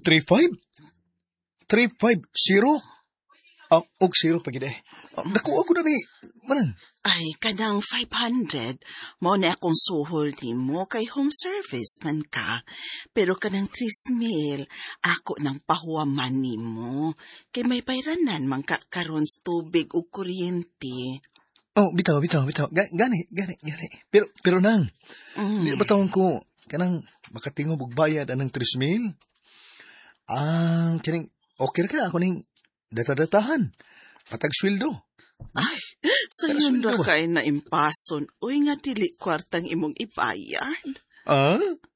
3-5? 3-5-0? Og 0 pagid eh. Nakuha ko na ni, manan. Ay, kanang 500, mo na akong suhol ni mo kay home service man ka. Pero kanang 3,000, ako nang pahuwaman ni mo. Kay may bayranan man karon sa tubig o kuryente. Bitaw. Gani. Pero nang, di ba taong ko, kanang makatingog og bayad anang 3,000? Kining, okay ka, ako ning data-datahan. Patag sweldo. Ay, sayon ra kay na impason. Uy nga dili kwartang imong ibayad.